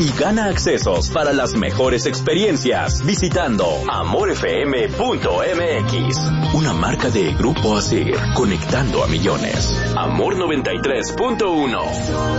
y gana accesos para las mejores experiencias visitando amorfm.mx. Una marca de Grupo Asir, conectando a millones. Amor 93.1.